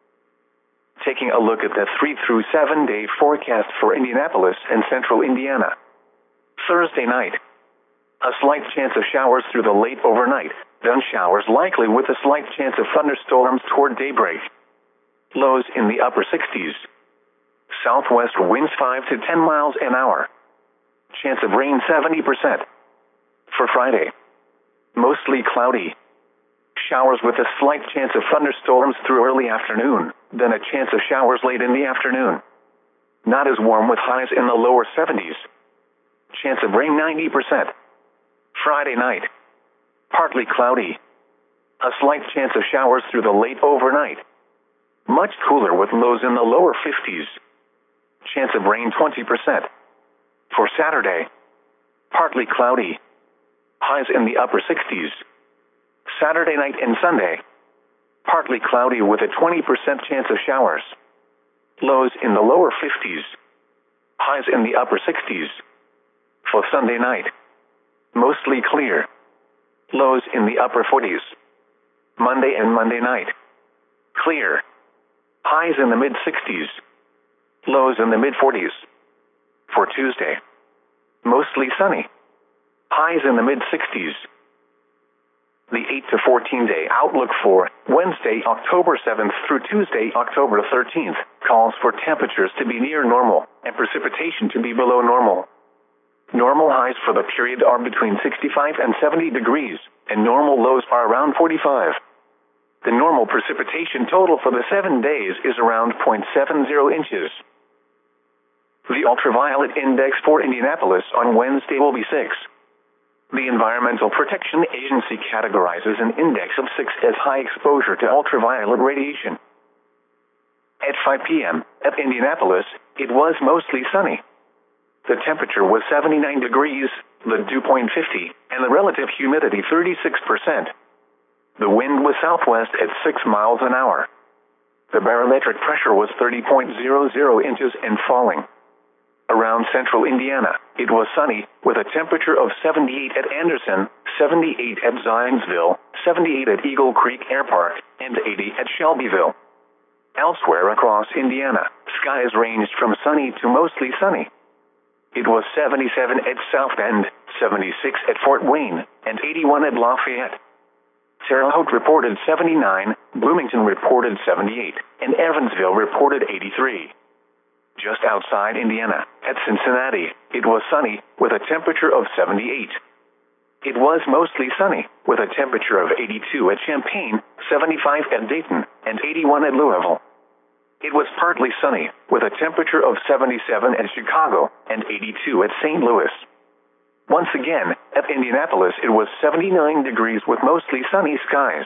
Taking a look at the three through seven day forecast for Indianapolis and central Indiana. Thursday night, a slight chance of showers through the late overnight, then showers likely with a slight chance of thunderstorms toward daybreak. Lows in the upper sixties. Southwest winds five to ten miles an hour. Chance of rain seventy percent. For Friday, mostly cloudy. Showers with a slight chance of thunderstorms through early afternoon, then a chance of showers late in the afternoon. Not as warm with highs in the lower seventies. Chance of rain ninety percent. Friday night, partly cloudy. A slight chance of showers through the late overnight. Much cooler with lows in the lower fifties. Chance of rain twenty percent. For Saturday, partly cloudy. Highs in the upper sixties. Saturday night and Sunday, partly cloudy with a twenty percent chance of showers. Lows in the lower fifties. Highs in the upper sixties. For Sunday night, mostly clear. Lows in the upper forties. Monday and Monday night, clear. Highs in the mid sixties. Lows in the mid forties. For Tuesday, mostly sunny. Highs in the mid sixties. The eight to fourteen day outlook for Wednesday, October seventh through Tuesday, October thirteenth, calls for temperatures to be near normal and precipitation to be below normal. Normal highs for the period are between sixty-five and seventy degrees, and normal lows are around forty-five. The normal precipitation total for the seven days is around zero point seven zero inches. The ultraviolet index for Indianapolis on Wednesday will be six. The Environmental Protection Agency categorizes an index of six as high exposure to ultraviolet radiation. At five p.m. at Indianapolis, it was mostly sunny. The temperature was seventy-nine degrees, the dew point fifty, and the relative humidity thirty-six percent. The wind was southwest at six miles an hour. The barometric pressure was thirty point zero zero inches and falling. Around central Indiana, it was sunny, with a temperature of seventy-eight at Anderson, seventy-eight at Zionsville, seventy-eight at Eagle Creek Air Park, and eighty at Shelbyville. Elsewhere across Indiana, skies ranged from sunny to mostly sunny. It was seventy-seven at South Bend, seventy-six at Fort Wayne, and eighty-one at Lafayette. Terre Haute reported seventy-nine, Bloomington reported seventy-eight, and Evansville reported eighty-three. Just outside Indiana, at Cincinnati, it was sunny, with a temperature of seventy-eight. It was mostly sunny, with a temperature of eighty-two at Champaign, seventy-five at Dayton, and eighty-one at Louisville. It was partly sunny, with a temperature of seventy-seven at Chicago, and eighty-two at Saint Louis. Once again, at Indianapolis it was seventy-nine degrees with mostly sunny skies.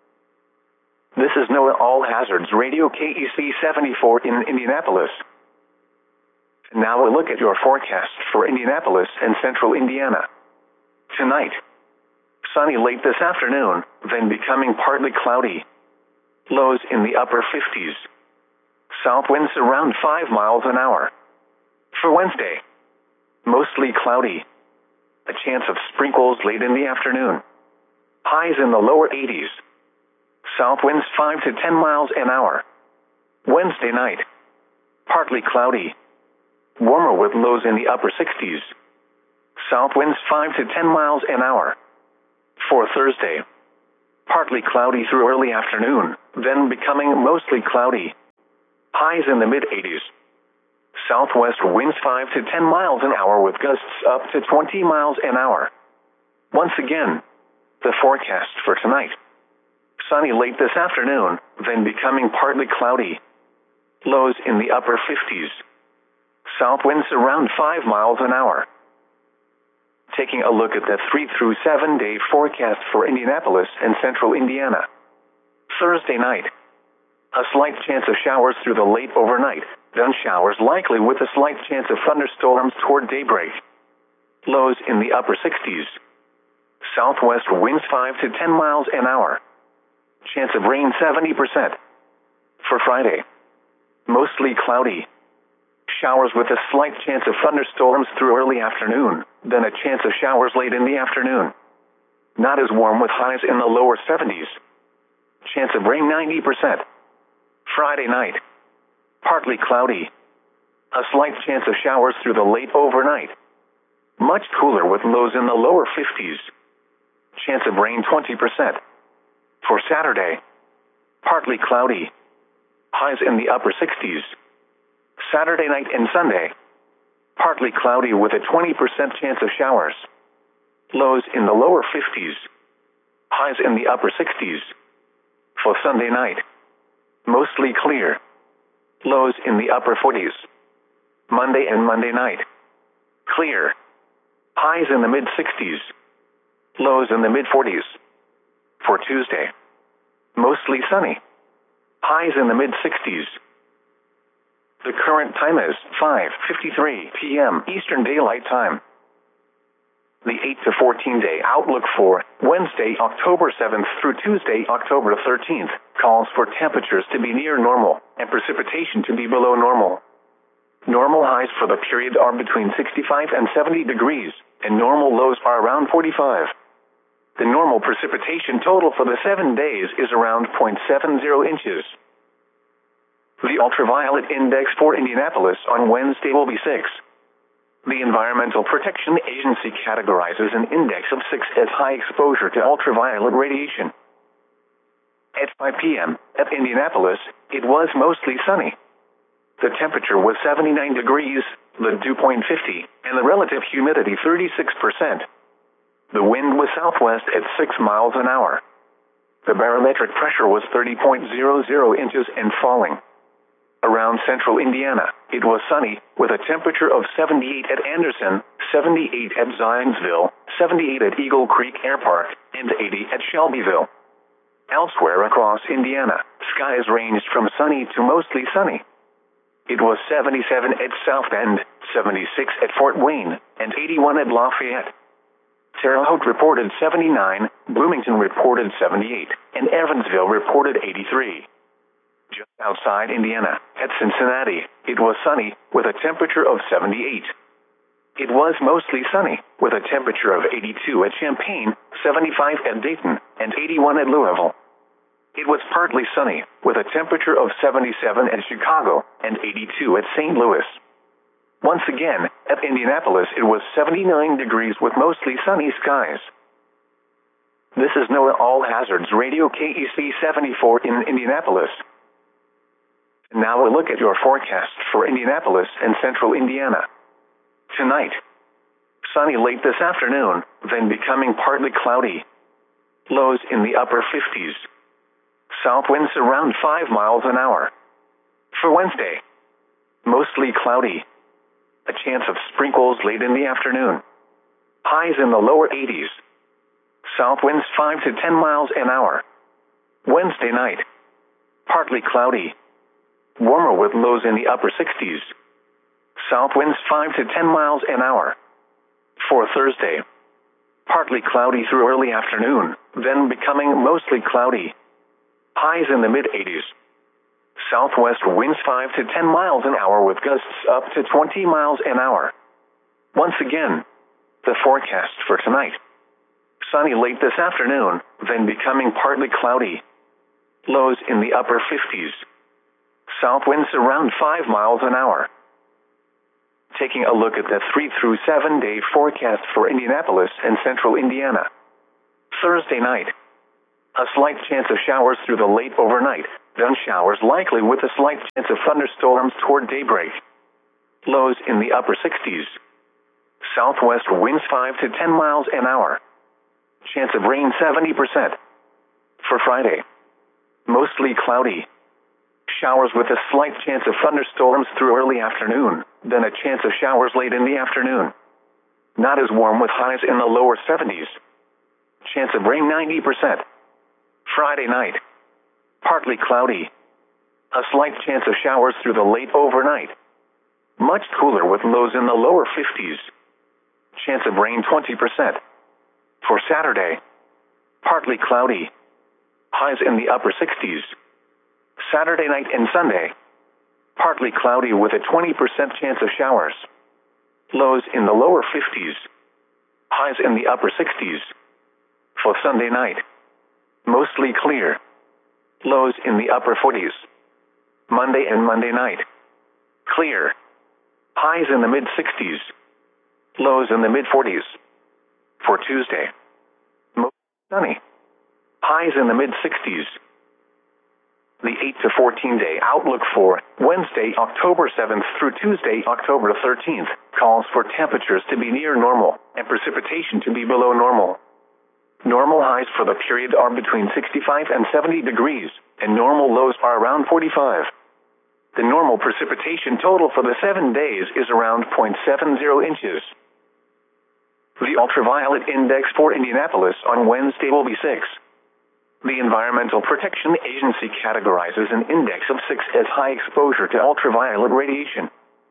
This is NOAA All Hazards Radio K E C seventy-four in Indianapolis. Now a look at your forecast for Indianapolis and central Indiana. Tonight, sunny late this afternoon, then becoming partly cloudy. Lows in the upper fifties. South winds around five miles an hour. For Wednesday, mostly cloudy. A chance of sprinkles late in the afternoon. Highs in the lower eighties. South winds five to ten miles an hour. Wednesday night, partly cloudy. Warmer with lows in the upper sixties. South winds five to ten miles an hour. For Thursday, partly cloudy through early afternoon, then becoming mostly cloudy. Highs in the mid eighties. Southwest winds five to ten miles an hour with gusts up to twenty miles an hour. Once again, the forecast for tonight. Sunny late this afternoon, then becoming partly cloudy. Lows in the upper fifties. South winds around five miles an hour. Taking a look at the three through seven day forecast for Indianapolis and central Indiana. Thursday night. A slight chance of showers through the late overnight, then showers likely with a slight chance of thunderstorms toward daybreak. Lows in the upper sixties. Southwest winds five to ten miles an hour. Chance of rain seventy percent. For Friday. Mostly cloudy. Showers with a slight chance of thunderstorms through early afternoon, then a chance of showers late in the afternoon. Not as warm with highs in the lower seventies. Chance of rain ninety percent. Friday night. Partly cloudy. A slight chance of showers through the late overnight. Much cooler with lows in the lower fifties. Chance of rain twenty percent. For Saturday. Partly cloudy. Highs in the upper sixties. Saturday night and Sunday. Partly cloudy with a twenty percent chance of showers. Lows in the lower fifties. Highs in the upper sixties. For Sunday night. Mostly clear. Lows in the upper forties. Monday and Monday night. Clear. Highs in the mid sixties. Lows in the mid forties. For Tuesday. Mostly sunny. Highs in the mid sixties. The current time is five fifty-three p m Eastern Daylight Time. The eight to fourteen day outlook for Wednesday, October seventh through Tuesday, October thirteenth, calls for temperatures to be near normal and precipitation to be below normal. Normal highs for the period are between sixty-five and seventy degrees, and normal lows are around forty-five. The normal precipitation total for the seven days is around zero point seven zero inches. The ultraviolet index for Indianapolis on Wednesday will be six. The Environmental Protection Agency categorizes an index of six as high exposure to ultraviolet radiation. At five p m at Indianapolis, it was mostly sunny. The temperature was seventy-nine degrees, the dew point fifty, and the relative humidity thirty-six percent. The wind was southwest at six miles an hour. The barometric pressure was thirty point zero zero inches and falling. Around central Indiana, it was sunny, with a temperature of seventy-eight at Anderson, seventy-eight at Zionsville, seventy-eight at Eagle Creek Air Park, and eighty at Shelbyville. Elsewhere across Indiana, skies ranged from sunny to mostly sunny. It was seventy-seven at South Bend, seventy-six at Fort Wayne, and eighty-one at Lafayette. Terre Haute reported seventy-nine, Bloomington reported seventy-eight, and Evansville reported eighty-three. Just outside Indiana, at Cincinnati, it was sunny, with a temperature of seventy-eight. It was mostly sunny, with a temperature of eighty-two at Champaign, seventy-five at Dayton, and eighty-one at Louisville. It was partly sunny, with a temperature of seventy-seven at Chicago, and eighty-two at Saint Louis. Once again, at Indianapolis it was seventy-nine degrees with mostly sunny skies. This is NOAA All Hazards Radio K E C seventy-four in Indianapolis. Now a look at your forecast for Indianapolis and central Indiana. Tonight. Sunny late this afternoon, then becoming partly cloudy. Lows in the upper fifties. South winds around five miles an hour. For Wednesday. Mostly cloudy. A chance of sprinkles late in the afternoon. Highs in the lower eighties. South winds five to ten miles an hour. Wednesday night. Partly cloudy. Warmer with lows in the upper sixties. South winds five to ten miles an hour. For Thursday. Partly cloudy through early afternoon, then becoming mostly cloudy. Highs in the mid eighties. Southwest winds five to ten miles an hour with gusts up to twenty miles an hour. Once again, the forecast for tonight. Sunny late this afternoon, then becoming partly cloudy. Lows in the upper fifties. South winds around five miles an hour. Taking a look at the three through seven day forecast for Indianapolis and central Indiana. Thursday night. A slight chance of showers through the late overnight, then showers likely with a slight chance of thunderstorms toward daybreak. Lows in the upper sixties. Southwest winds five to ten miles an hour. Chance of rain seventy percent. For Friday, mostly cloudy. Showers with a slight chance of thunderstorms through early afternoon, then a chance of showers late in the afternoon. Not as warm with highs in the lower seventies. Chance of rain ninety percent. Friday night, partly cloudy. A slight chance of showers through the late overnight. Much cooler with lows in the lower fifties. Chance of rain twenty percent. For Saturday, partly cloudy. Highs in the upper sixties. Saturday night and Sunday, partly cloudy with a twenty percent chance of showers. Lows in the lower fifties. Highs in the upper sixties. For Sunday night, mostly clear. Lows in the upper forties. Monday and Monday night, clear. Highs in the mid sixties. Lows in the mid forties. For Tuesday, mostly sunny. Highs in the mid sixties. The eight to fourteen day outlook for Wednesday, October seventh through Tuesday, October thirteenth, calls for temperatures to be near normal and precipitation to be below normal. Normal highs for the period are between sixty-five and seventy degrees, and normal lows are around forty-five. The normal precipitation total for the seven days is around zero point seven zero inches. The ultraviolet index for Indianapolis on Wednesday will be six. The Environmental Protection Agency categorizes an index of six as high exposure to ultraviolet radiation.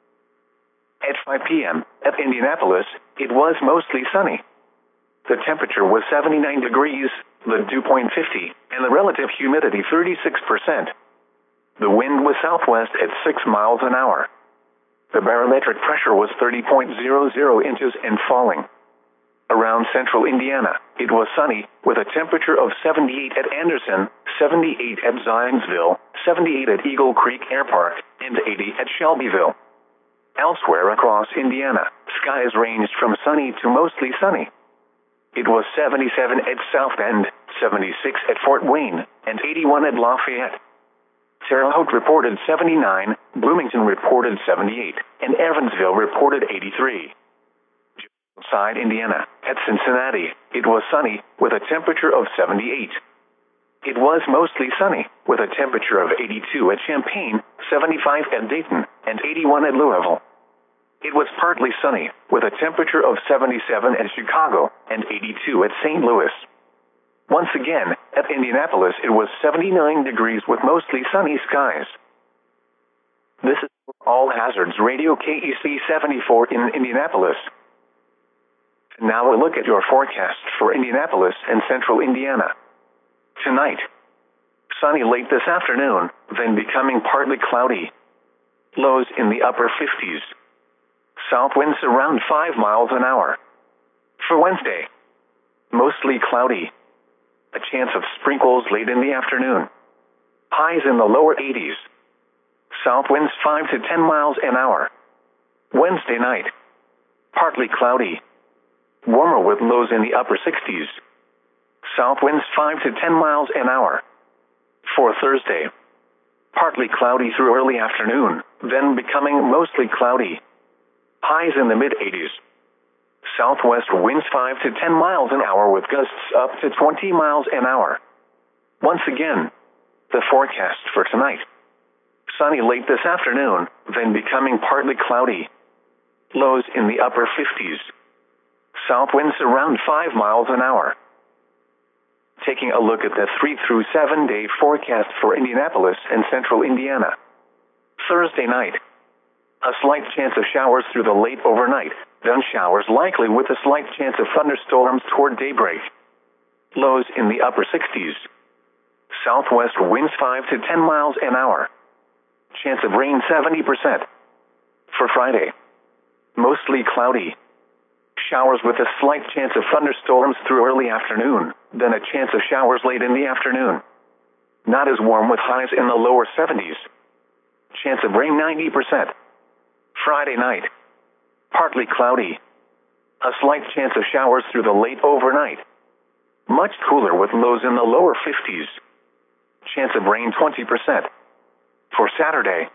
At five p.m. at Indianapolis, it was mostly sunny. The temperature was seventy-nine degrees, the dew point fifty, and the relative humidity thirty-six percent. The wind was southwest at six miles an hour. The barometric pressure was thirty point zero zero inches and falling. Around central Indiana, it was sunny, with a temperature of seventy-eight at Anderson, seventy-eight at Zionsville, seventy-eight at Eagle Creek Air Park, and eighty at Shelbyville. Elsewhere across Indiana, skies ranged from sunny to mostly sunny. It was seventy-seven at South Bend, seventy-six at Fort Wayne, and eighty-one at Lafayette. Terre Haute reported seventy-nine, Bloomington reported seventy-eight, and Evansville reported eighty-three. Outside Indiana, at Cincinnati, it was sunny, with a temperature of seventy-eight. It was mostly sunny, with a temperature of eighty-two at Champaign, seventy-five at Dayton, and eighty-one at Louisville. It was partly sunny, with a temperature of seventy-seven at Chicago, and eighty-two at Saint Louis. Once again, at Indianapolis it was seventy-nine degrees with mostly sunny skies. This is All Hazards Radio K E C seventy-four in Indianapolis. Now a look at your forecast for Indianapolis and central Indiana. Tonight, sunny late this afternoon, then becoming partly cloudy. Lows in the upper fifties. South winds around five miles an hour. For Wednesday, mostly cloudy. A chance of sprinkles late in the afternoon. Highs in the lower eighties. South winds five to ten miles an hour. Wednesday night, partly cloudy. Warmer with lows in the upper sixties. South winds five to ten miles an hour. For Thursday, partly cloudy through early afternoon, then becoming mostly cloudy. Highs in the mid eighties. Southwest winds five to ten miles an hour with gusts up to twenty miles an hour. Once again, the forecast for tonight. Sunny late this afternoon, then becoming partly cloudy. Lows in the upper fifties. South winds around five miles an hour. Taking a look at the three through seven day forecast for Indianapolis and central Indiana. Thursday night, a slight chance of showers through the late overnight, then showers likely with a slight chance of thunderstorms toward daybreak. Lows in the upper sixties. Southwest winds five to ten miles an hour. Chance of rain seventy percent. For Friday, mostly cloudy. Showers with a slight chance of thunderstorms through early afternoon, then a chance of showers late in the afternoon. Not as warm with highs in the lower seventies. Chance of rain ninety percent. Friday night, partly cloudy. A slight chance of showers through the late overnight. Much cooler with lows in the lower fifties. Chance of rain twenty percent. For Saturday,